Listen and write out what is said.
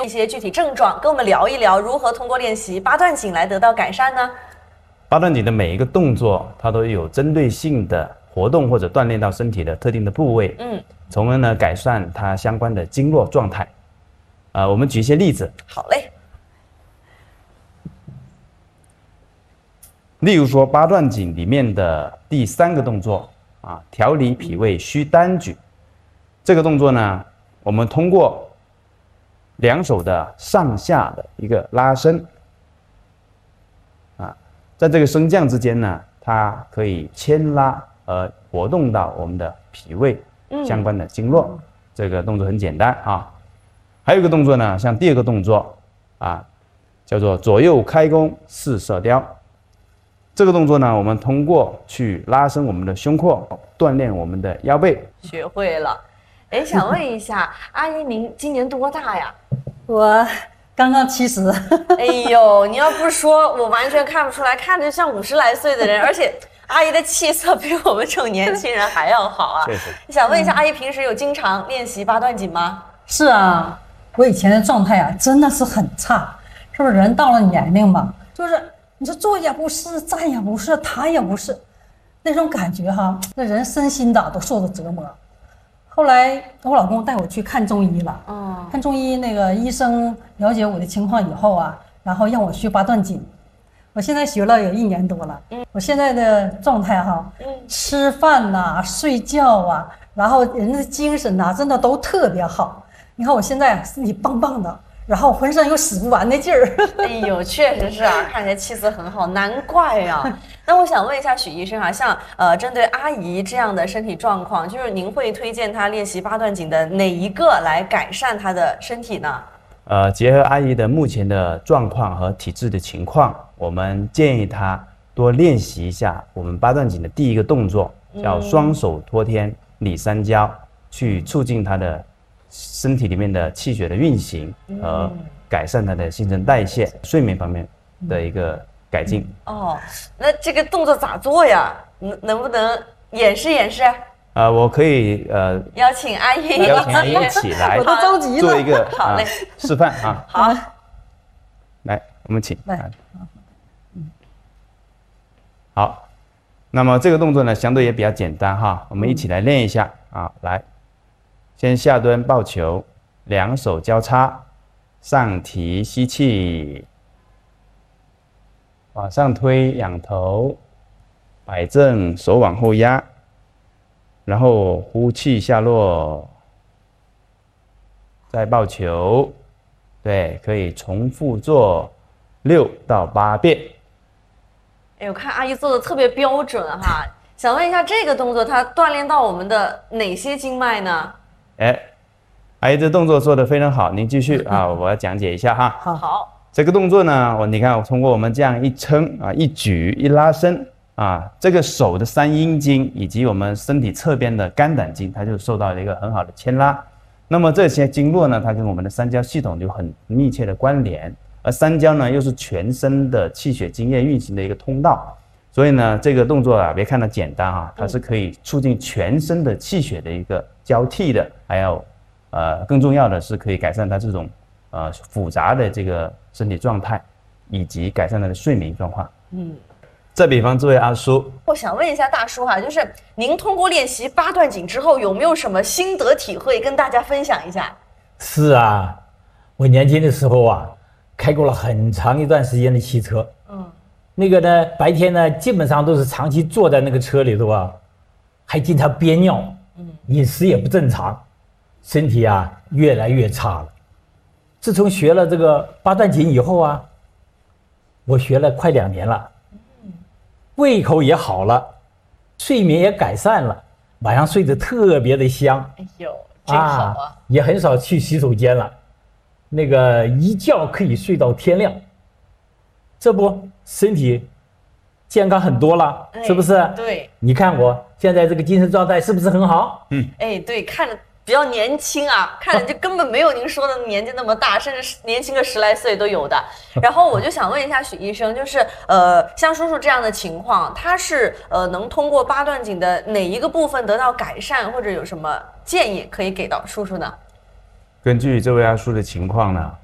一些具体症状，跟我们聊一聊如何通过练习八段锦来得到改善呢？ 八段锦的每一个动作，它都有针对性的活动或者锻炼到身体的特定的部位，从而呢改善它相关的经络状态。我们举一些例子。 好嘞。 例如说八段锦里面的第3个动作调理脾胃虚单举，这个动作呢，我们通过2手的上下的一个拉伸，在这个升降之间呢，它可以牵拉而活动到我们的脾胃相关的经络。这个动作很简单还有一个动作呢，像第2个动作叫做左右开弓四射雕。这个动作呢，我们通过去拉伸我们的胸廓，锻炼我们的腰背。 学会了。想问一下，阿姨您今年多大呀？ 我刚刚70。 哎呦，你要不说，我完全看不出来，看着像50来岁的人，而且阿姨的气色比我们这种年轻人还要好啊。 确实。 想问一下，阿姨平时有经常练习八段锦吗？ 是啊，我以前的状态真的是很差，是不是？人到了年龄嘛，就是你说坐也不是，站也不是，躺也不是，那种感觉那人身心的都受着折磨。后来我老公带我去看中医了，看中医那个医生了解我的情况以后然后让我学八段锦。我现在学了有1年多了，我现在的状态吃饭睡觉然后人的精神真的都特别好。你看我现在身体棒棒的，然后浑身有使不完的劲儿。 哎呦，确实是看起来气色很好，难怪呀。那我想问一下许医生像针对阿姨这样的身体状况，就是您会推荐她练习八段锦的哪一个来改善她的身体呢？ 结合阿姨的目前的状况和体质的情况，我们建议她多练习一下我们八段锦的第1个动作，叫双手托天理三焦，去促进她的身体里面的气血的运行和改善它的新陈代谢、睡眠方面的一个改进。 那这个动作咋做呀？能不能演示演示？ 我可以邀请阿姨一起来， 我都着急了， 做一个好嘞示范好， 来，我们请来。 好，那么这个动作呢，相对也比较简单我们一起来练一下来。先下蹲抱球，2手交叉，上提吸气，往上推仰头，摆正手往后压，然后呼气下落，再抱球，对，可以重复做6到8遍。 我看阿姨做的特别标准想问一下，这个动作它锻炼到我们的哪些经脉呢？ 阿姨这动作做得非常好，您继续我要讲解一下好， 这个动作呢，你看通过我们这样一撑一举一拉伸这个手的3阴经以及我们身体侧边的肝胆经，它就受到了一个很好的牵拉。那么这些经络呢，它跟我们的三焦系统就很密切的关联，而三焦呢又是全身的气血津液运行的一个通道。所以呢，这个动作别看它简单它是可以促进全身的气血的一个交替的，还有更重要的是可以改善它这种复杂的这个身体状态，以及改善它的睡眠状况。再比方这位阿叔， 我想问一下大叔就是您通过练习八段锦之后，有没有什么心得体会跟大家分享一下？ 是我年轻的时候开过了很长一段时间的汽车，那个呢，白天呢基本上都是长期坐在那个车里头还经常憋尿，饮食也不正常，身体越来越差了。自从学了这个八段锦以后我学了快2年了，胃口也好了，睡眠也改善了，晚上睡得特别的香。 哎呦，真好也很少去洗手间了，那个一觉可以睡到天亮，这不身体健康很多了，是不是？ 对， 你看我现在这个精神状态是不是很好？ 对，看着比较年轻看着就根本没有您说的年纪那么大，甚至年轻个10来岁都有的。然后我就想问一下许医生，就是像叔叔这样的情况，他是能通过八段锦的哪一个部分得到改善，或者有什么建议可以给到叔叔呢？ 根据这位阿叔的情况呢，